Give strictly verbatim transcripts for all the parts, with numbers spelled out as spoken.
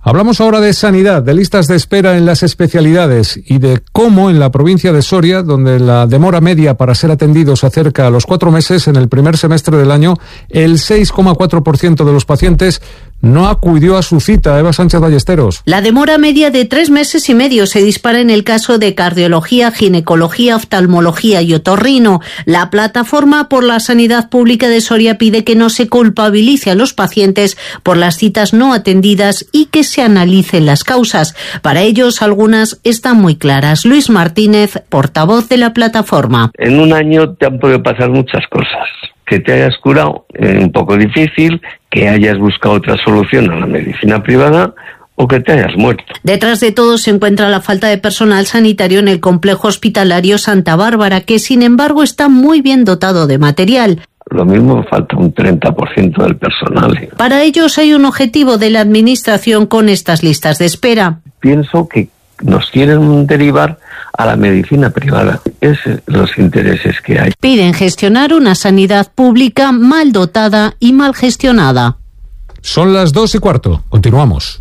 Hablamos ahora de sanidad, de listas de espera en las especialidades y de cómo en la provincia de Soria, donde la demora media para ser atendidos se acerca a los cuatro meses, en el primer semestre del año, el seis coma cuatro por ciento de los pacientes no acudió a su cita. Eva Sánchez Ballesteros. La demora media de tres meses y medio se dispara en el caso de cardiología, ginecología, oftalmología y otorrino. La plataforma por la sanidad pública de Soria pide que no se culpabilice a los pacientes por las citas no atendidas y que se analicen las causas. Para ellos, algunas están muy claras. Luis Martínez, portavoz de la plataforma. En un año te han podido pasar muchas cosas. Que te hayas curado, es un poco difícil, que hayas buscado otra solución a la medicina privada o que te hayas muerto. Detrás de todo se encuentra la falta de personal sanitario en el complejo hospitalario Santa Bárbara, que sin embargo está muy bien dotado de material. Lo mismo falta un treinta por ciento del personal. Para ellos hay un objetivo de la administración con estas listas de espera. Pienso que nos quieren derivar a la medicina privada. Esos son los intereses que hay. Piden gestionar una sanidad pública mal dotada y mal gestionada. Son las dos y cuarto. Continuamos.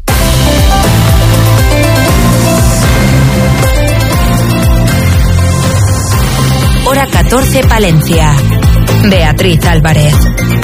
Hora catorce, Palencia. Beatriz Álvarez.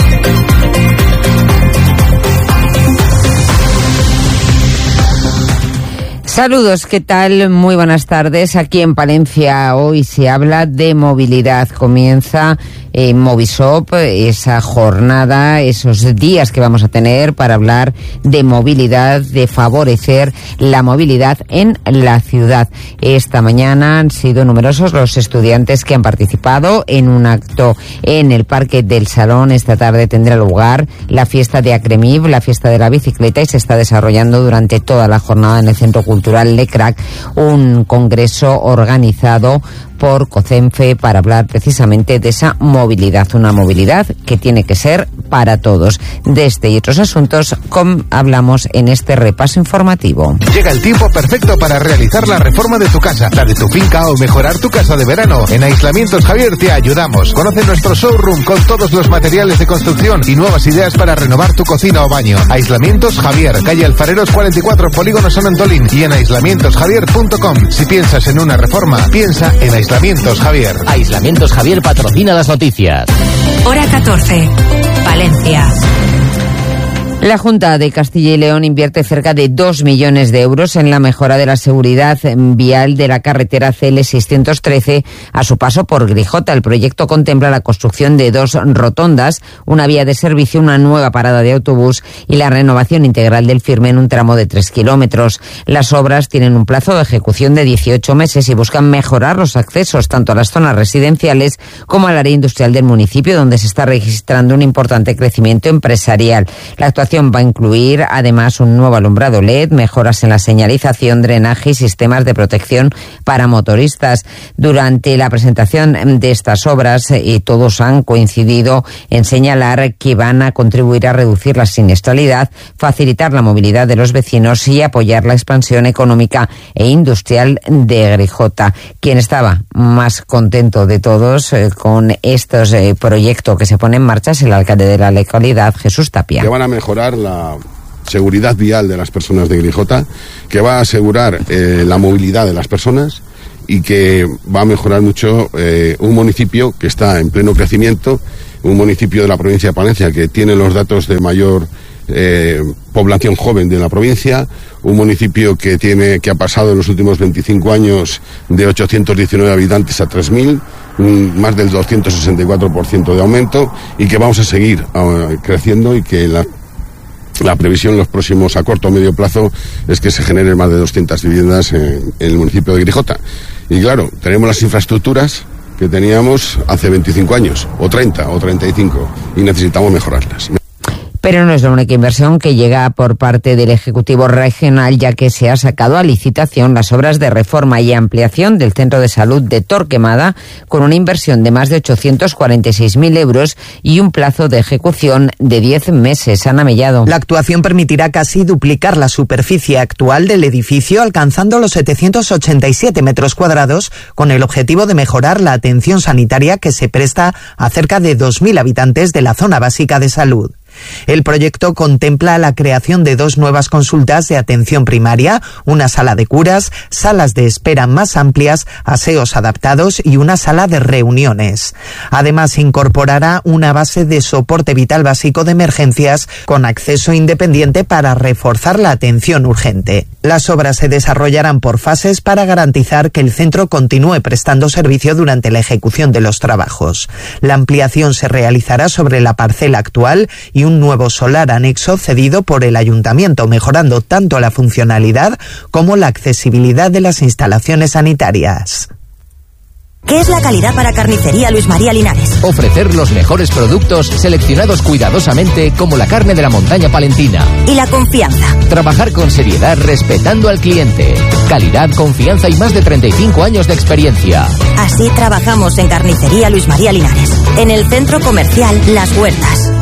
Saludos, ¿qué tal? Muy buenas tardes. Aquí en Palencia hoy se habla de movilidad. Comienza en Movisop esa jornada, esos días que vamos a tener para hablar de movilidad, de favorecer la movilidad en la ciudad. Esta mañana han sido numerosos los estudiantes que han participado en un acto en el Parque del Salón. Esta tarde tendrá lugar la fiesta de Acremiv, la fiesta de la bicicleta, y se está desarrollando durante toda la jornada en el Centro Cultural Lecrac, un congreso organizado por COCENFE para hablar precisamente de esa movilidad, una movilidad que tiene que ser para todos. De este y otros asuntos como hablamos en este repaso informativo. Llega el tiempo perfecto para realizar la reforma de tu casa, la de tu finca o mejorar tu casa de verano. En Aislamientos Javier te ayudamos. Conoce nuestro showroom con todos los materiales de construcción y nuevas ideas para renovar tu cocina o baño. Aislamientos Javier, calle Alfareros cuarenta y cuatro, Polígono San Antolín, y en aislamientos javier punto com. Si piensas en una reforma, piensa en Aislamientos Javier. Aislamientos Javier patrocina las noticias. Hora catorce, Palencia. La Junta de Castilla y León invierte cerca de dos millones de euros en la mejora de la seguridad vial de la carretera C L seiscientos trece a su paso por Grijota. El proyecto contempla la construcción de dos rotondas, una vía de servicio, una nueva parada de autobús y la renovación integral del firme en un tramo de tres kilómetros. Las obras tienen un plazo de ejecución de dieciocho meses y buscan mejorar los accesos tanto a las zonas residenciales como al área industrial del municipio, donde se está registrando un importante crecimiento empresarial. La actuación va a incluir además un nuevo alumbrado L E D, mejoras en la señalización, drenaje y sistemas de protección para motoristas. Durante la presentación de estas obras, eh, todos han coincidido en señalar que van a contribuir a reducir la siniestralidad, facilitar la movilidad de los vecinos y apoyar la expansión económica e industrial de Grijota. Quien estaba más contento de todos eh, con estos eh, proyectos que se ponen en marcha es el alcalde de la localidad, Jesús Tapia. Que van a mejorar la seguridad vial de las personas de Grijota, que va a asegurar eh, la movilidad de las personas y que va a mejorar mucho eh, un municipio que está en pleno crecimiento, un municipio de la provincia de Palencia que tiene los datos de mayor eh, población joven de la provincia, un municipio que tiene que ha pasado en los últimos veinticinco años de ochocientos diecinueve habitantes a tres mil, un, más del doscientos sesenta y cuatro por ciento de aumento, y que vamos a seguir uh, creciendo y que la La previsión en los próximos, a corto o medio plazo, es que se generen más de doscientas viviendas en, en el municipio de Grijota. Y claro, tenemos las infraestructuras que teníamos hace veinticinco años, o treinta, o treinta y cinco, y necesitamos mejorarlas. Pero no es la única inversión que llega por parte del Ejecutivo Regional, ya que se ha sacado a licitación las obras de reforma y ampliación del Centro de Salud de Torquemada, con una inversión de más de ochocientos cuarenta y seis mil euros y un plazo de ejecución de diez meses. Ana Mellado. La actuación permitirá casi duplicar la superficie actual del edificio, alcanzando los setecientos ochenta y siete metros cuadrados, con el objetivo de mejorar la atención sanitaria que se presta a cerca de dos mil habitantes de la zona básica de salud. El proyecto contempla la creación de dos nuevas consultas de atención primaria, una sala de curas, salas de espera más amplias, aseos adaptados y una sala de reuniones. Además, incorporará una base de soporte vital básico de emergencias con acceso independiente para reforzar la atención urgente. Las obras se desarrollarán por fases para garantizar que el centro continúe prestando servicio durante la ejecución de los trabajos. La ampliación se realizará sobre la parcela actual y un nuevo solar anexo cedido por el ayuntamiento, mejorando tanto la funcionalidad como la accesibilidad de las instalaciones sanitarias. ¿Qué es la calidad para Carnicería Luis María Linares? Ofrecer los mejores productos seleccionados cuidadosamente como la carne de la montaña palentina. ¿Y la confianza? Trabajar con seriedad respetando al cliente. Calidad, confianza y más de treinta y cinco años de experiencia. Así trabajamos en Carnicería Luis María Linares, en el centro comercial Las Huertas.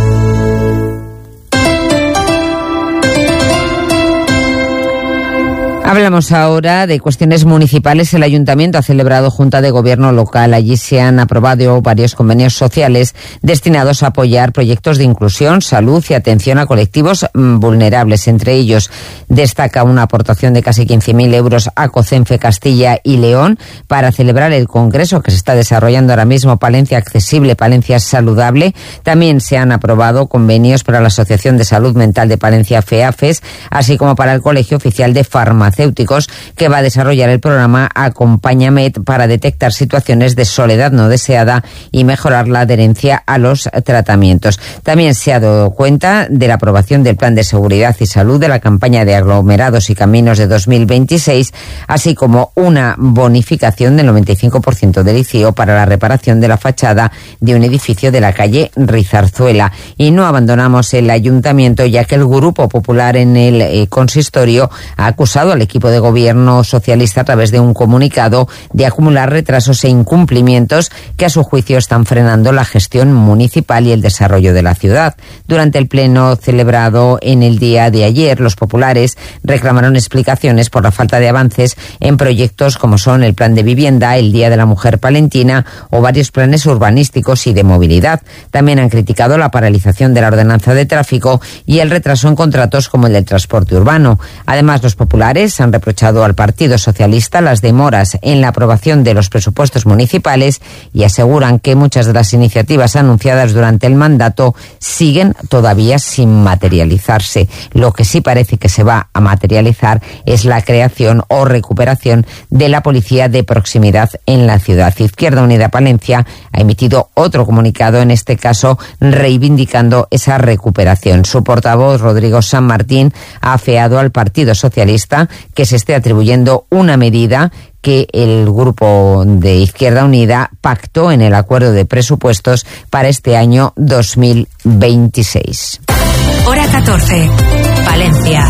Hablamos ahora de cuestiones municipales. El Ayuntamiento ha celebrado Junta de Gobierno local. Allí se han aprobado varios convenios sociales destinados a apoyar proyectos de inclusión, salud y atención a colectivos vulnerables. Entre ellos destaca una aportación de casi quince mil euros a COCENFE Castilla y León para celebrar el congreso que se está desarrollando ahora mismo, Palencia Accesible, Palencia Saludable. También se han aprobado convenios para la Asociación de Salud Mental de Palencia, FEAFES, así como para el Colegio Oficial de Farmacia, que va a desarrollar el programa Acompañamet para detectar situaciones de soledad no deseada y mejorar la adherencia a los tratamientos. También se ha dado cuenta de la aprobación del Plan de Seguridad y Salud de la campaña de aglomerados y caminos de dos mil veintiséis, así como una bonificación del noventa y cinco por ciento del I C I O para la reparación de la fachada de un edificio de la calle Rizarzuela. Y no abandonamos el ayuntamiento, ya que el Grupo Popular en el eh, consistorio ha acusado al equipo de gobierno socialista a través de un comunicado de acumular retrasos e incumplimientos que a su juicio están frenando la gestión municipal y el desarrollo de la ciudad. Durante el pleno celebrado en el día de ayer, los populares reclamaron explicaciones por la falta de avances en proyectos como son el Plan de Vivienda, el Día de la Mujer Palentina o varios planes urbanísticos y de movilidad. También han criticado la paralización de la ordenanza de tráfico y el retraso en contratos como el del transporte urbano. Además, los populares han reprochado al Partido Socialista las demoras en la aprobación de los presupuestos municipales y aseguran que muchas de las iniciativas anunciadas durante el mandato siguen todavía sin materializarse. Lo que sí parece que se va a materializar es la creación o recuperación de la policía de proximidad en la ciudad. Izquierda Unida Palencia ha emitido otro comunicado, en este caso reivindicando esa recuperación. Su portavoz, Rodrigo San Martín, ha afeado al Partido Socialista que se esté atribuyendo una medida que el Grupo de Izquierda Unida pactó en el acuerdo de presupuestos para este año dos mil veintiséis. Hora catorce, Palencia.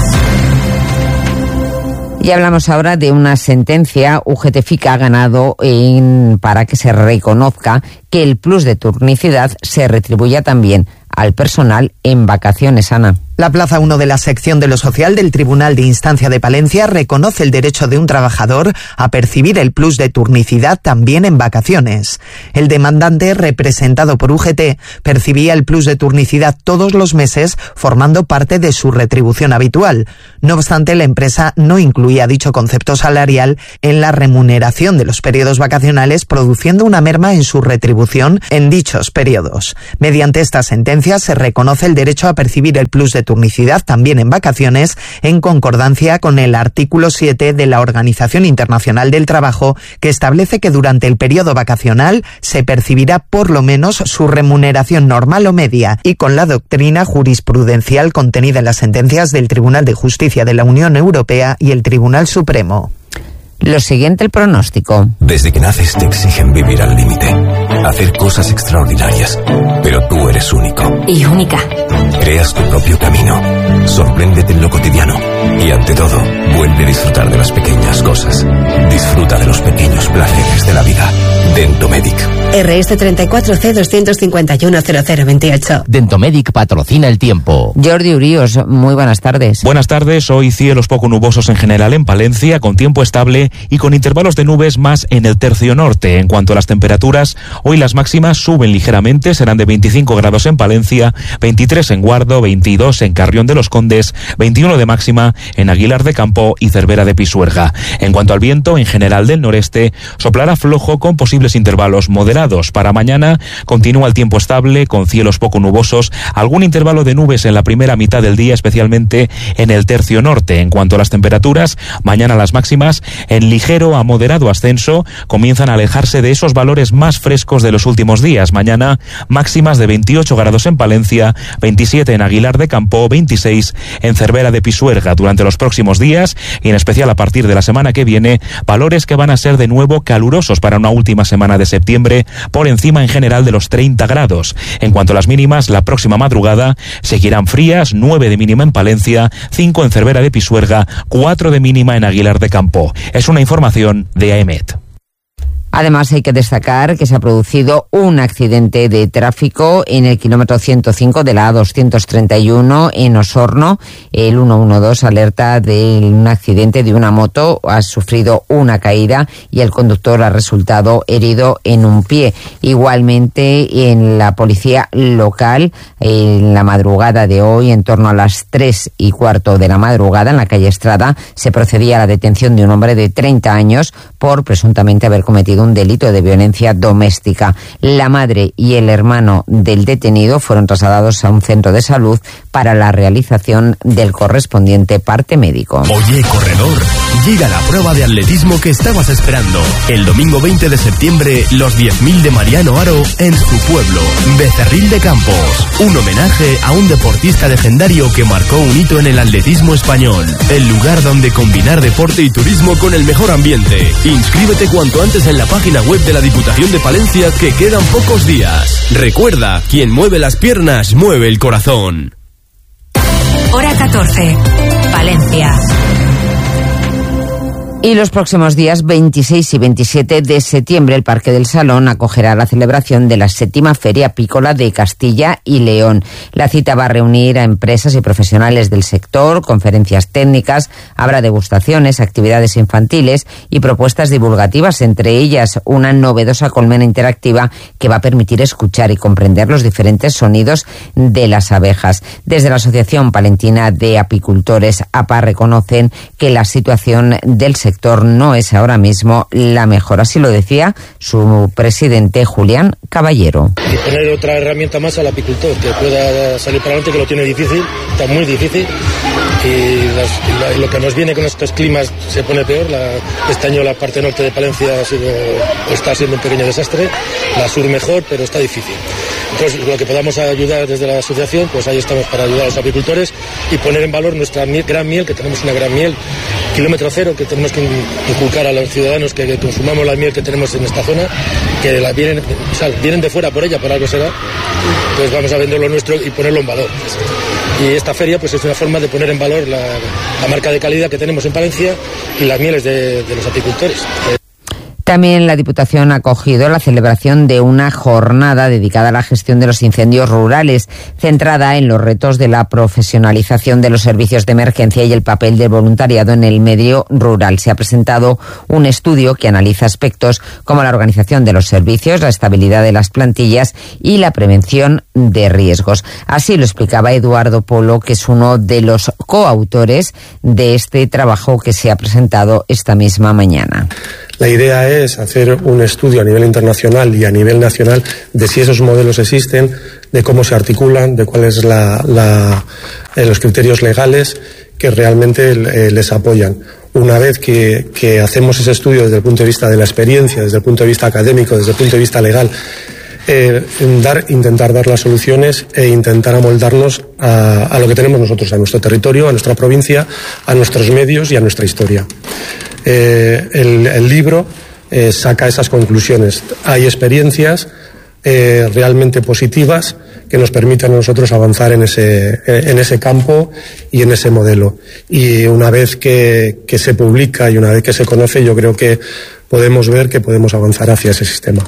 Y hablamos ahora de una sentencia. U G T Fica ha ganado en, para que se reconozca que el plus de turnicidad se retribuya también al personal en vacaciones, Ana. La Plaza uno de la sección de lo social del Tribunal de Instancia de Palencia reconoce el derecho de un trabajador a percibir el plus de turnicidad también en vacaciones. El demandante, representado por U G T, percibía el plus de turnicidad todos los meses, formando parte de su retribución habitual. No obstante, la empresa no incluía dicho concepto salarial en la remuneración de los periodos vacacionales, produciendo una merma en su retribución en dichos periodos. Mediante esta sentencia se reconoce el derecho a percibir el plus de turnicidad también en vacaciones, en concordancia con el artículo siete de la Organización Internacional del Trabajo, que establece que durante el periodo vacacional se percibirá por lo menos su remuneración normal o media, y con la doctrina jurisprudencial contenida en las sentencias del Tribunal de Justicia de la Unión Europea y el Tribunal Supremo. Lo siguiente, el pronóstico. Desde que naces te exigen vivir al límite, hacer cosas extraordinarias, pero tú eres único. Y única. Creas tu propio camino, sorpréndete en lo cotidiano y, ante todo, vuelve a disfrutar de las pequeñas cosas. Disfruta de los pequeños placeres de la vida. Dentomedic. R S treinta y cuatro C doscientos cincuenta y uno cero cero veintiocho. Dentomedic patrocina el tiempo. Jordi Uríos, muy buenas tardes. Buenas tardes. Hoy cielos poco nubosos en general en Palencia, con tiempo estable y con intervalos de nubes más en el tercio norte. En cuanto a las temperaturas, hoy Hoy las máximas suben ligeramente, serán de veinticinco grados en Palencia, veintitrés en Guardo, veintidós en Carrión de los Condes, veintiuno de máxima en Aguilar de Campo y Cervera de Pisuerga. En cuanto al viento, en general del noreste, soplará flojo con posibles intervalos moderados. Para mañana continúa el tiempo estable, con cielos poco nubosos, algún intervalo de nubes en la primera mitad del día, especialmente en el tercio norte. En cuanto a las temperaturas, mañana las máximas, en ligero a moderado ascenso, comienzan a alejarse de esos valores más frescos de los últimos días. Mañana, máximas de veintiocho grados en Palencia, veintisiete en Aguilar de Campo, veintiséis en Cervera de Pisuerga. Durante los próximos días, y en especial a partir de la semana que viene, valores que van a ser de nuevo calurosos para una última semana de septiembre, por encima en general de los treinta grados. En cuanto a las mínimas, la próxima madrugada seguirán frías, nueve de mínima en Palencia, cinco en Cervera de Pisuerga, cuatro de mínima en Aguilar de Campo. Es una información de A E M E T. Además, hay que destacar que se ha producido un accidente de tráfico en el kilómetro ciento cinco de la A doscientos treinta y uno en Osorno. El ciento doce alerta de un accidente de una moto, ha sufrido una caída y el conductor ha resultado herido en un pie. Igualmente, en la policía local, en la madrugada de hoy, en torno a las tres y cuarto de la madrugada, en la calle Estrada, se procedía a la detención de un hombre de treinta años por presuntamente haber cometido un delito de violencia doméstica. La madre y el hermano del detenido fueron trasladados a un centro de salud para la realización del correspondiente parte médico. Oye, corredor, llega la prueba de atletismo que estabas esperando. El domingo veinte de septiembre, los diez mil de Mariano Haro en su pueblo, Becerril de Campos. Un homenaje a un deportista legendario que marcó un hito en el atletismo español. El lugar donde combinar deporte y turismo con el mejor ambiente. Inscríbete cuanto antes en la página web de la Diputación de Palencia, que quedan pocos días. Recuerda, quien mueve las piernas mueve el corazón. Hora catorce, Palencia. Y los próximos días veintiséis y veintisiete de septiembre, el Parque del Salón acogerá la celebración de la séptima Feria Apícola de Castilla y León. La cita va a reunir a empresas y profesionales del sector, conferencias técnicas, habrá degustaciones, actividades infantiles y propuestas divulgativas, entre ellas una novedosa colmena interactiva que va a permitir escuchar y comprender los diferentes sonidos de las abejas. Desde la Asociación Palentina de Apicultores, A P A, reconocen que la situación del sector sector no es ahora mismo la mejor, así lo decía su presidente Julián Caballero. Y poner otra herramienta más al apicultor que pueda salir para adelante, que lo tiene difícil, está muy difícil, y, las, y, la, y lo que nos viene con estos climas se pone peor. La, este año la parte norte de Palencia ha sido, está siendo un pequeño desastre, la sur mejor, pero está difícil. Entonces, lo que podamos ayudar desde la asociación, pues ahí estamos para ayudar a los apicultores y poner en valor nuestra miel, gran miel, que tenemos una gran miel, kilómetro cero, que tenemos que inculcar a los ciudadanos que, que consumamos la miel que tenemos en esta zona, que la vienen, o sea, vienen de fuera por ella, por algo será, pues vamos a vender lo nuestro y ponerlo en valor. Y esta feria pues es una forma de poner en valor la, la marca de calidad que tenemos en Palencia y las mieles de, de los apicultores. También la Diputación ha acogido la celebración de una jornada dedicada a la gestión de los incendios rurales, centrada en los retos de la profesionalización de los servicios de emergencia y el papel del voluntariado en el medio rural. Se ha presentado un estudio que analiza aspectos como la organización de los servicios, la estabilidad de las plantillas y la prevención de riesgos. Así lo explicaba Eduardo Polo, que es uno de los coautores de este trabajo que se ha presentado esta misma mañana. La idea es hacer un estudio a nivel internacional y a nivel nacional de si esos modelos existen, de cómo se articulan, de cuáles la, la, eh, los criterios legales que realmente eh, les apoyan. Una vez que, que hacemos ese estudio desde el punto de vista de la experiencia, desde el punto de vista académico, desde el punto de vista legal, eh, dar, intentar dar las soluciones e intentar amoldarnos a, a lo que tenemos nosotros, a nuestro territorio, a nuestra provincia, a nuestros medios y a nuestra historia. Eh, el, el libro eh, saca esas conclusiones. Hay experiencias eh, realmente positivas que nos permiten a nosotros avanzar en ese, en ese campo y en ese modelo. Y una vez que, que se publica y una vez que se conoce, yo creo que podemos ver que podemos avanzar hacia ese sistema.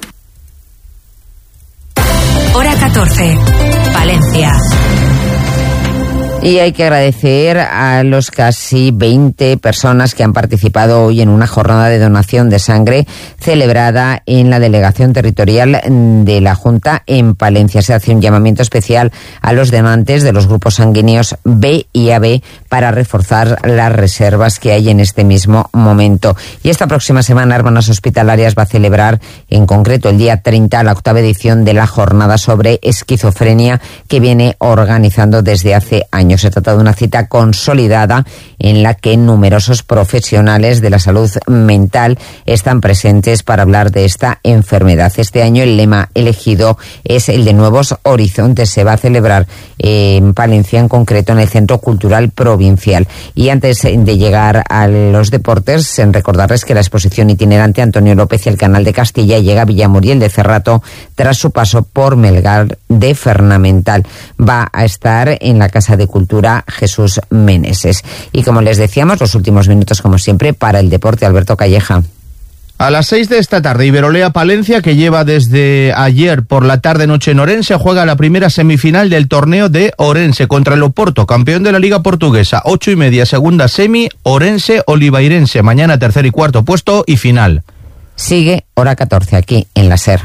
Hora catorce, Palencia. Y hay que agradecer a los casi veinte personas que han participado hoy en una jornada de donación de sangre celebrada en la Delegación Territorial de la Junta en Palencia. Se hace un llamamiento especial a los donantes de los grupos sanguíneos B y A B para reforzar las reservas que hay en este mismo momento. Y esta próxima semana Hermanas Hospitalarias va a celebrar en concreto el día treinta la octava edición de la jornada sobre esquizofrenia que viene organizando desde hace años. Se trata de una cita consolidada en la que numerosos profesionales de la salud mental están presentes para hablar de esta enfermedad. Este año el lema elegido es el de Nuevos Horizontes. Se va a celebrar en Palencia, en concreto en el Centro Cultural Provincial. Y antes de llegar a los deportes, en recordarles que la exposición itinerante Antonio López y el Canal de Castilla llega a Villamuriel de Cerrato tras su paso por Melgar de Fernamental. Va a estar en la Casa de Cultura Jesús Meneses. Y como les decíamos, los últimos minutos, como siempre, para el deporte. Alberto Calleja. A las seis de esta tarde, Iberolea Palencia, que lleva desde ayer por la tarde-noche en Orense, juega la primera semifinal del torneo de Orense contra el Oporto, campeón de la Liga Portuguesa. Ocho y media, segunda semi, Orense, Olivairense. Mañana tercer y cuarto puesto y final. Sigue hora catorce aquí en la SER.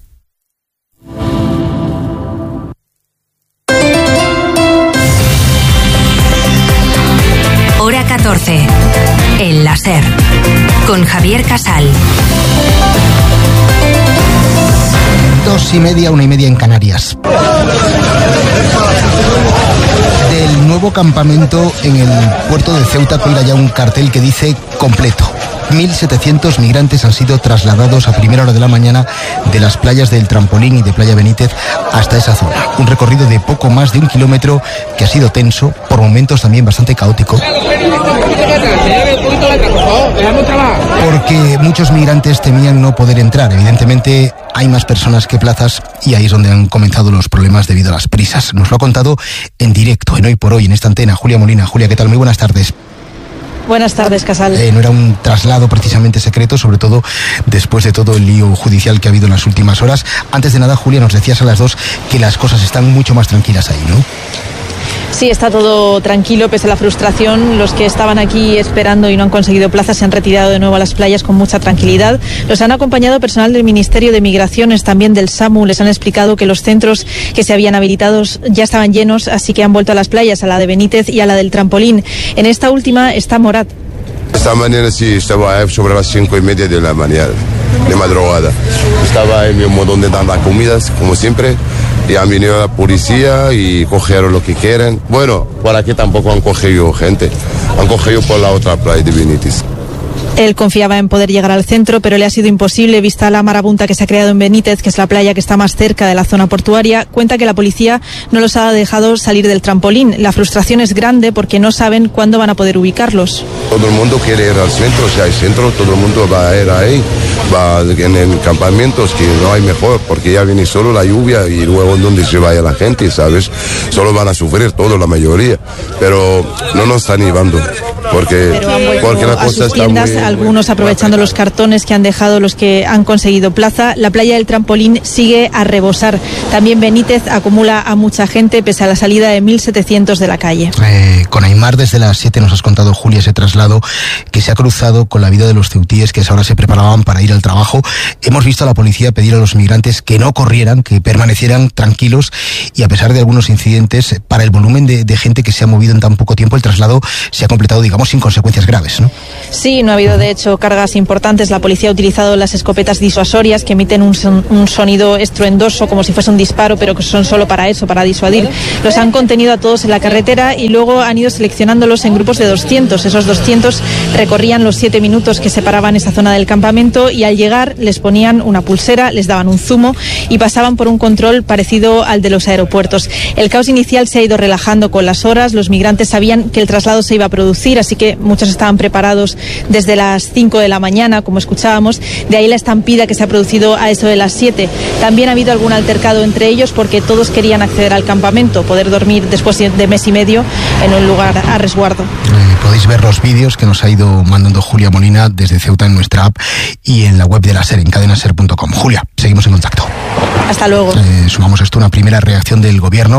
Hora catorce, en la SER, con Javier Casal. Dos y media, una y media en Canarias. Del nuevo campamento en el puerto de Ceuta cuelga ya un cartel que dice completo. mil setecientos migrantes han sido trasladados a primera hora de la mañana de las playas del Trampolín y de Playa Benítez hasta esa zona. Un recorrido de poco más de un kilómetro que ha sido tenso, por momentos también bastante caótico. Porque muchos migrantes temían no poder entrar. Evidentemente hay más personas que plazas y ahí es donde han comenzado los problemas debido a las prisas. Nos lo ha contado en directo, en Hoy por Hoy, en esta antena, Julia Molina. Julia, ¿qué tal? Muy buenas tardes. Buenas tardes, Casal. Eh, no era un traslado precisamente secreto, sobre todo después de todo el lío judicial que ha habido en las últimas horas. Antes de nada, Julia, nos decías a las dos que las cosas están mucho más tranquilas ahí, ¿no? Sí, está todo tranquilo, pese a la frustración. Los que estaban aquí esperando y no han conseguido plazas se han retirado de nuevo a las playas con mucha tranquilidad. Los han acompañado personal del Ministerio de Migraciones, también del SAMU. Les han explicado que los centros que se habían habilitado ya estaban llenos, así que han vuelto a las playas, a la de Benítez y a la del Trampolín. En esta última está Morat. Esta mañana sí, estaba sobre las cinco y media de la mañana, de madrugada. Estaba en mi modón de dar las comidas, como siempre, y han venido la policía y cogieron lo que quieren. Bueno, por aquí tampoco han cogido gente, han cogido por la otra playa de Benítez. Él confiaba en poder llegar al centro, pero le ha sido imposible, vista la marabunta que se ha creado en Benítez, que es la playa que está más cerca de la zona portuaria. Cuenta que la policía no los ha dejado salir del Trampolín. La frustración es grande porque no saben cuándo van a poder ubicarlos. Todo el mundo quiere ir al centro, si hay centro, todo el mundo va a ir ahí, va en el campamentos, que no hay mejor, porque ya viene solo la lluvia y luego donde se vaya la gente, ¿sabes? Solo van a sufrir todo, la mayoría, pero no nos están llevando, porque, porque la cosa está tiendas, muy... Algunos aprovechando los cartones que han dejado los que han conseguido plaza. La playa del Trampolín sigue a rebosar. También Benítez acumula a mucha gente pese a la salida de mil setecientos de la calle. Eh, con Aymar desde las siete nos has contado, Julia, ese traslado que se ha cruzado con la vida de los ceutíes que ahora se preparaban para ir al trabajo. Hemos visto a la policía pedir a los migrantes que no corrieran, que permanecieran tranquilos, y a pesar de algunos incidentes, para el volumen de, de gente que se ha movido en tan poco tiempo, el traslado se ha completado, digamos, sin consecuencias graves, ¿no? Sí, no ha habido de hecho cargas importantes. La policía ha utilizado las escopetas disuasorias que emiten un, son, un sonido estruendoso como si fuese un disparo, pero que son solo para eso, para disuadir. Los han contenido a todos en la carretera y luego han ido seleccionándolos en grupos de doscientos. Esos doscientos recorrían los siete minutos que separaban esa zona del campamento y al llegar les ponían una pulsera, les daban un zumo y pasaban por un control parecido al de los aeropuertos. El caos inicial se ha ido relajando con las horas. Los migrantes sabían que el traslado se iba a producir, así que muchos estaban preparados desde las cinco de la mañana, como escuchábamos. De ahí la estampida que se ha producido a eso de las siete. También ha habido algún altercado entre ellos porque todos querían acceder al campamento, poder dormir después de mes y medio en un lugar a resguardo. Eh, podéis ver los vídeos que nos ha ido mandando Julia Molina desde Ceuta en nuestra app y en la web de la SER, en cadenaser punto com. Julia, seguimos en contacto. Hasta luego. Eh, sumamos esto una primera reacción del gobierno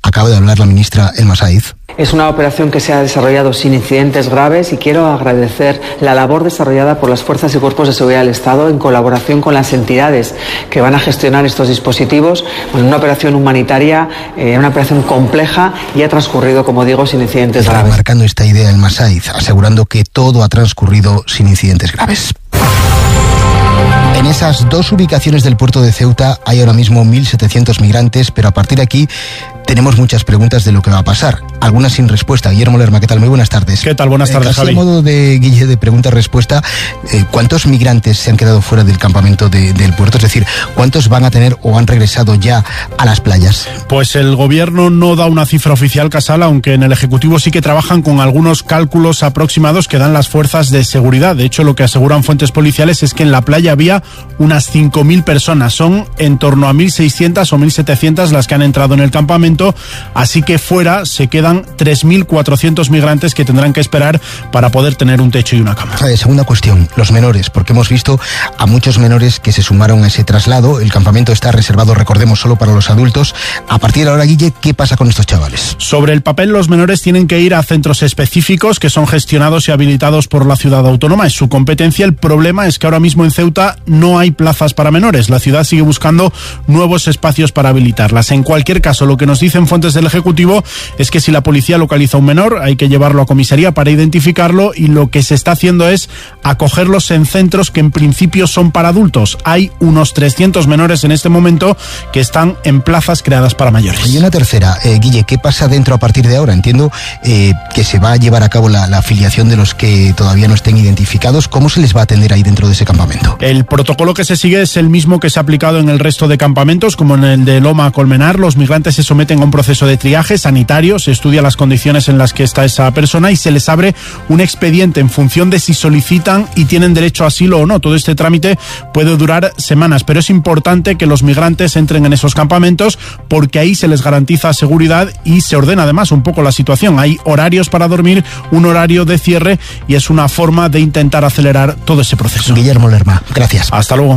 acaba de hablar la ministra Elma Saíz. Es una operación que se ha desarrollado sin incidentes graves y quiero agradecer la labor desarrollada por las fuerzas y cuerpos de seguridad del Estado en colaboración con las entidades que van a gestionar estos dispositivos. Bueno, una operación humanitaria, eh, una operación compleja y ha transcurrido, como digo, sin incidentes Está graves. Marcando esta idea Elma Saíz, asegurando que todo ha transcurrido sin incidentes graves. En esas dos ubicaciones del puerto de Ceuta hay ahora mismo mil setecientos migrantes, pero a partir de aquí tenemos muchas preguntas de lo que va a pasar, algunas sin respuesta. Guillermo Lerma, ¿qué tal? Muy buenas tardes. ¿Qué tal? Buenas tardes, eh, casi Javi. a modo de, Guille, de pregunta-respuesta, eh, ¿cuántos migrantes se han quedado fuera del campamento de, del puerto? Es decir, ¿cuántos van a tener o han regresado ya a las playas? Pues el gobierno no da una cifra oficial, Casal, aunque en el Ejecutivo sí que trabajan con algunos cálculos aproximados que dan las fuerzas de seguridad. De hecho, lo que aseguran fuentes policiales es que en la playa había unas cinco mil personas. Son en torno a mil seiscientas o mil setecientas las que han entrado en el campamento, así que fuera se quedan tres mil cuatrocientos migrantes que tendrán que esperar para poder tener un techo y una cama. Eh, segunda cuestión, los menores, porque hemos visto a muchos menores que se sumaron a ese traslado. El campamento está reservado, recordemos, solo para los adultos. A partir de ahora, Guille, ¿qué pasa con estos chavales? Sobre el papel, los menores tienen que ir a centros específicos que son gestionados y habilitados por la ciudad autónoma. Es su competencia. El problema es que ahora mismo en Ceuta no hay plazas para menores. La ciudad sigue buscando nuevos espacios para habilitarlas. En cualquier caso, lo que nos dicen fuentes del Ejecutivo es que si la policía localiza a un menor, hay que llevarlo a comisaría para identificarlo, y lo que se está haciendo es acogerlos en centros que en principio son para adultos. Hay unos trescientos menores en este momento que están en plazas creadas para mayores. Y una tercera, eh, Guille, ¿qué pasa dentro a partir de ahora? Entiendo eh, que se va a llevar a cabo la, la afiliación de los que todavía no estén identificados. ¿Cómo se les va a atender ahí dentro de ese campamento? El protocolo que se sigue es el mismo que se ha aplicado en el resto de campamentos, como en el de Loma Colmenar. Los migrantes se someten a un proceso de triaje sanitario, se estudia las condiciones en las que está esa persona y se les abre un expediente en función de si solicitan y tienen derecho a asilo o no. Todo este trámite puede durar semanas, pero es importante que los migrantes entren en esos campamentos porque ahí se les garantiza seguridad y se ordena además un poco la situación. Hay horarios para dormir, un horario de cierre, y es una forma de intentar acelerar todo ese proceso. Guillermo Lerma, gracias. Hasta luego.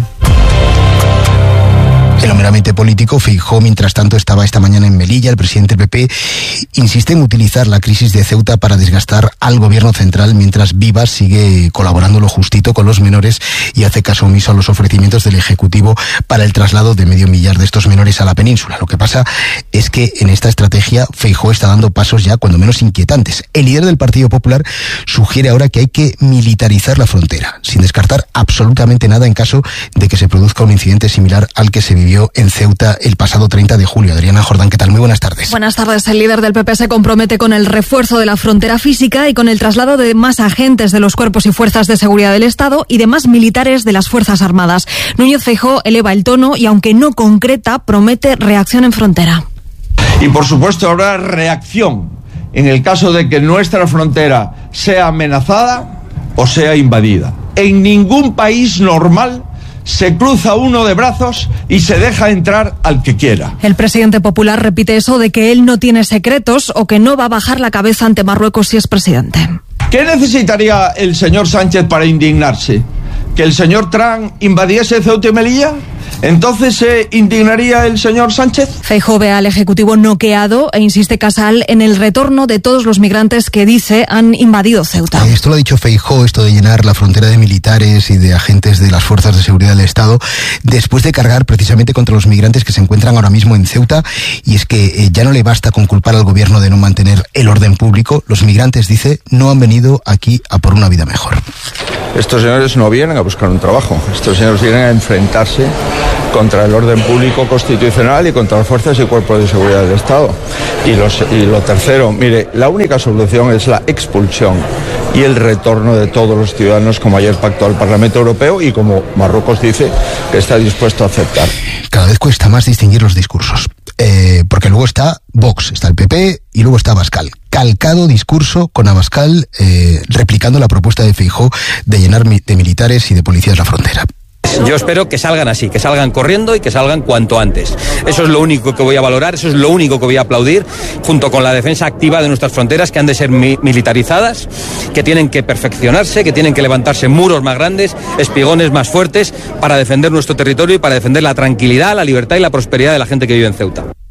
En lo meramente político, Feijóo, mientras tanto, estaba esta mañana en Melilla. El presidente del P P insiste en utilizar la crisis de Ceuta para desgastar al gobierno central, mientras Vivas sigue colaborando lo justito con los menores y hace caso omiso a los ofrecimientos del Ejecutivo para el traslado de medio millar de estos menores a la península. Lo que pasa es que en esta estrategia Feijóo está dando pasos ya cuando menos inquietantes. El líder del Partido Popular sugiere ahora que hay que militarizar la frontera, sin descartar absolutamente nada en caso de que se produzca un incidente similar al que se vivió en Ceuta el pasado treinta de julio. Adriana Jordán, ¿qué tal? Muy buenas tardes. Buenas tardes. El líder del P P se compromete con el refuerzo de la frontera física y con el traslado de más agentes de los cuerpos y fuerzas de seguridad del Estado y de más militares de las Fuerzas Armadas. Núñez Feijóo eleva el tono y, aunque no concreta, promete reacción en frontera. Y por supuesto habrá reacción en el caso de que nuestra frontera sea amenazada o sea invadida. En ningún país normal se cruza uno de brazos y se deja entrar al que quiera. El presidente popular repite eso de que él no tiene secretos o que no va a bajar la cabeza ante Marruecos si es presidente. ¿Qué necesitaría el señor Sánchez para indignarse? ¿Que el señor Trump invadiese Ceuta y Melilla? ¿Entonces se indignaría el señor Sánchez? Feijóo ve al Ejecutivo noqueado e insiste, Casal, en el retorno de todos los migrantes que dice han invadido Ceuta. Esto lo ha dicho Feijóo, esto de llenar la frontera de militares y de agentes de las fuerzas de seguridad del Estado, después de cargar precisamente contra los migrantes que se encuentran ahora mismo en Ceuta. Y es que eh, ya no le basta con culpar al gobierno de no mantener el orden público. Los migrantes, dice, no han venido aquí a por una vida mejor. Estos señores no vienen a buscar un trabajo, estos señores vienen a enfrentarse contra el orden público constitucional y contra las fuerzas y cuerpos de seguridad del Estado. Y, los, y lo tercero, mire, la única solución es la expulsión y el retorno de todos los ciudadanos, como ayer pactó el Parlamento Europeo y como Marruecos dice que está dispuesto a aceptar. Cada vez cuesta más distinguir los discursos. Eh, porque luego está Vox, está el P P y luego está Abascal. Calcado discurso con Abascal eh, replicando la propuesta de Feijóo de llenar de militares y de policías la frontera. Yo espero que salgan así, que salgan corriendo y que salgan cuanto antes. Eso es lo único que voy a valorar, eso es lo único que voy a aplaudir, junto con la defensa activa de nuestras fronteras, que han de ser mi- militarizadas, que tienen que perfeccionarse, que tienen que levantarse muros más grandes, espigones más fuertes, para defender nuestro territorio y para defender la tranquilidad, la libertad y la prosperidad de la gente que vive en Ceuta.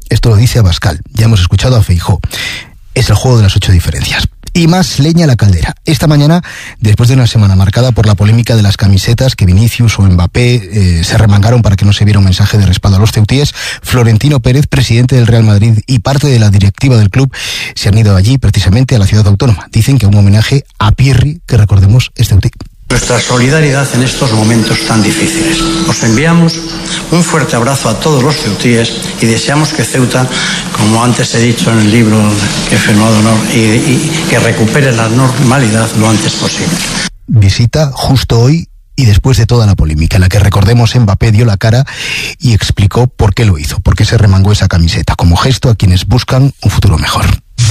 Esto lo dice Abascal. Ya hemos escuchado a Feijóo. Es el juego de las ocho diferencias. Y más leña a la caldera. Esta mañana, después de una semana marcada por la polémica de las camisetas que Vinicius o Mbappé eh, se remangaron para que no se viera un mensaje de respaldo a los ceutíes, Florentino Pérez, presidente del Real Madrid, y parte de la directiva del club se han ido allí, precisamente a la ciudad autónoma. Dicen que un homenaje a Pirri, que recordemos es ceutí. Nuestra solidaridad en estos momentos tan difíciles. Os enviamos un fuerte abrazo a todos los ceutíes y deseamos que Ceuta, como antes he dicho en el libro que he firmado, y, y que recupere la normalidad lo antes posible. Visita justo hoy y después de toda la polémica en la que, recordemos, Mbappé dio la cara y explicó por qué lo hizo, por qué se remangó esa camiseta, como gesto a quienes buscan un futuro mejor.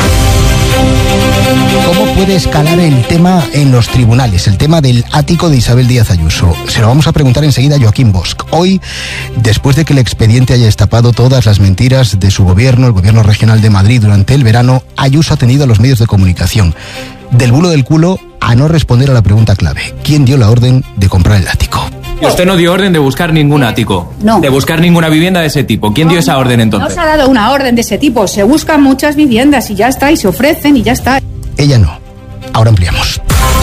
¿Cómo puede escalar el tema en los tribunales? El tema del ático de Isabel Díaz Ayuso. Se lo vamos a preguntar enseguida a Joaquín Bosch. Hoy, después de que el expediente haya destapado todas las mentiras de su gobierno, el gobierno regional de Madrid, durante el verano, Ayuso ha tenido a los medios de comunicación del bulo del culo a no responder a la pregunta clave. ¿Quién dio la orden de comprar el ático? Y usted no dio orden de buscar ningún ático. No. De buscar ninguna vivienda de ese tipo. ¿Quién no, dio esa orden entonces? No se ha dado una orden de ese tipo. Se buscan muchas viviendas y ya está, y se ofrecen y ya está. Ella no. Ahora ampliamos.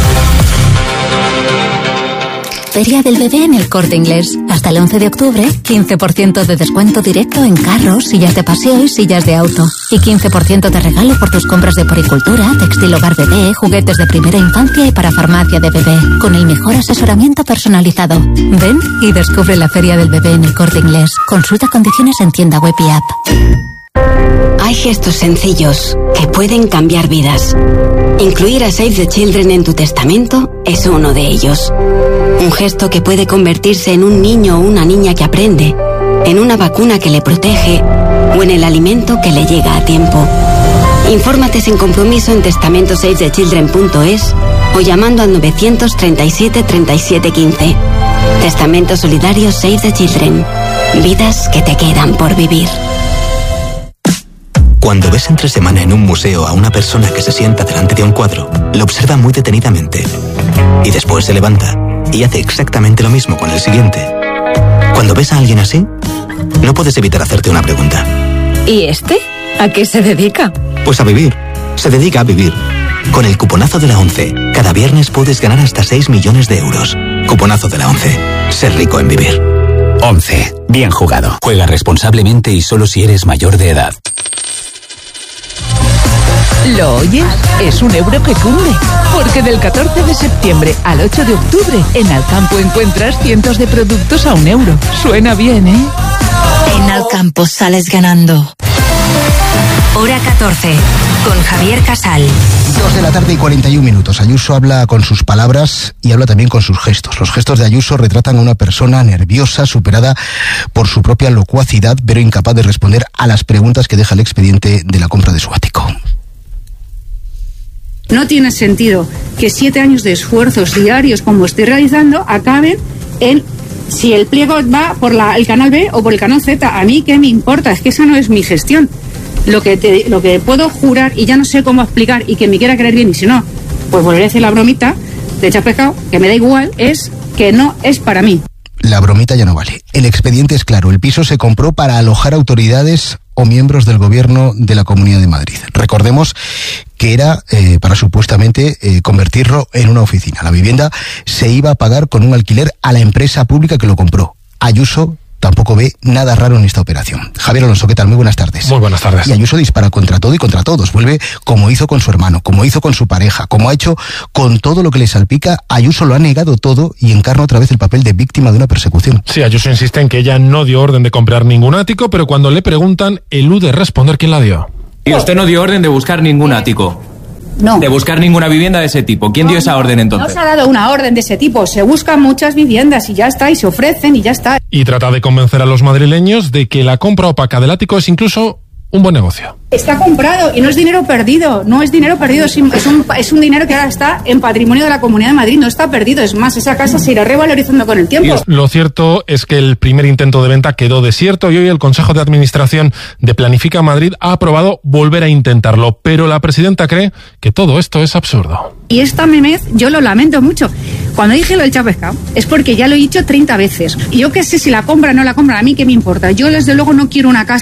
Feria del Bebé en El Corte Inglés. Hasta el once de octubre, quince por ciento de descuento directo en carros, sillas de paseo y sillas de auto. Y quince por ciento de regalo por tus compras de poricultura, textil hogar bebé, juguetes de primera infancia y para farmacia de bebé. Con el mejor asesoramiento personalizado. Ven y descubre la Feria del Bebé en El Corte Inglés. Consulta condiciones en tienda web y app. Hay gestos sencillos que pueden cambiar vidas. Incluir a Save the Children en tu testamento es uno de ellos. Un gesto que puede convertirse en un niño o una niña que aprende, en una vacuna que le protege o en el alimento que le llega a tiempo. Infórmate sin compromiso en testamento save the children punto es o llamando al novecientos treinta y siete treinta y siete quince. Testamento solidario Save the Children. Vidas que te quedan por vivir. Cuando ves entre semana en un museo a una persona que se sienta delante de un cuadro, lo observa muy detenidamente y después se levanta y hace exactamente lo mismo con el siguiente. Cuando ves a alguien así, no puedes evitar hacerte una pregunta. ¿Y este? ¿A qué se dedica? Pues a vivir. Se dedica a vivir. Con el cuponazo de la ONCE, cada viernes puedes ganar hasta seis millones de euros. Cuponazo de la ONCE. Ser rico en vivir. ONCE. Bien jugado. Juega responsablemente y solo si eres mayor de edad. ¿Lo oyes? Es un euro que cunde. Porque del catorce de septiembre al ocho de octubre, en Alcampo encuentras cientos de productos a un euro. Suena bien, ¿eh? En Alcampo sales ganando. Hora catorce, con Javier Casal. Dos de la tarde y cuarenta y un minutos. Ayuso habla con sus palabras y habla también con sus gestos. Los gestos de Ayuso retratan a una persona nerviosa, superada por su propia locuacidad, pero incapaz de responder a las preguntas que deja el expediente de la compra de su ático. No tiene sentido que siete años de esfuerzos diarios, como estoy realizando, acaben en si el pliego va por la, el canal B o por el canal Z. A mí, ¿qué me importa? Es que esa no es mi gestión. Lo que, te, lo que puedo jurar, y ya no sé cómo explicar, y que me quiera creer bien, y si no, pues volveré a decir la bromita de echar pescado, que me da igual, es que no es para mí. La bromita ya no vale. El expediente es claro. El piso se compró para alojar autoridades o miembros del gobierno de la Comunidad de Madrid. Recordemos que era eh, para supuestamente eh, convertirlo en una oficina. La vivienda se iba a pagar con un alquiler a la empresa pública que lo compró. Ayuso tampoco ve nada raro en esta operación. Javier Alonso, ¿qué tal? Muy buenas tardes. Muy buenas tardes. Y Ayuso dispara contra todo y contra todos. Vuelve como hizo con su hermano, como hizo con su pareja, como ha hecho con todo lo que le salpica. Ayuso lo ha negado todo y encarna otra vez el papel de víctima de una persecución. Sí, Ayuso insiste en que ella no dio orden de comprar ningún ático, pero cuando le preguntan, elude responder quién la dio. Y usted no dio orden de buscar ningún ático. No. De buscar ninguna vivienda de ese tipo. ¿Quién no, dio esa orden entonces? No se ha dado una orden de ese tipo. Se buscan muchas viviendas y ya está, y se ofrecen y ya está. Y trata de convencer a los madrileños de que la compra opaca del ático es incluso un buen negocio. Está comprado y no es dinero perdido. No es dinero perdido, es un, es un dinero que ahora está en patrimonio de la Comunidad de Madrid. No está perdido. Es más, esa casa se irá revalorizando con el tiempo. Y lo cierto es que el primer intento de venta quedó desierto y hoy el Consejo de Administración de Planifica Madrid ha aprobado volver a intentarlo. Pero la presidenta cree que todo esto es absurdo. Y esta memez, yo lo lamento mucho. Cuando dije lo del chapescao, es porque ya lo he dicho treinta veces. Y yo qué sé si la compra o no la compra, a mí qué me importa. Yo desde luego no quiero una casa